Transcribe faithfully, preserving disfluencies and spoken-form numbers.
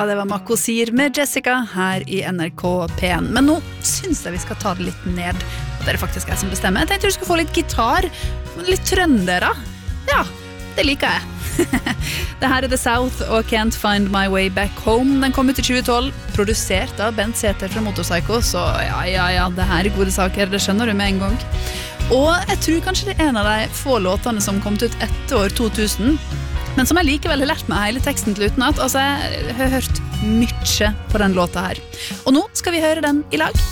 Ja, det var Mako Sir med Jessica her i N R K P en. Men nå synes jeg vi skal ta det litt ned. Det er faktisk jeg som bestemmer. Jeg tenkte du skulle få litt gitar, litt trøndere. Ja, det liker jeg. Det her er The South og Can't Find My Way Back Home. Den kom ut i tjue tolv, produsert av Bent Sæther fra Motorpsycho. Så ja, ja, ja, det her er gode saker, det skjønner du med en gang. Og jeg tror kanskje det er en av de få låtene som kom ut etter år to tusen, men som jeg likevel har lært meg hele teksten til utenat. Altså, jeg har hørt mye på den låta her. Og nå skal vi høre den i lag.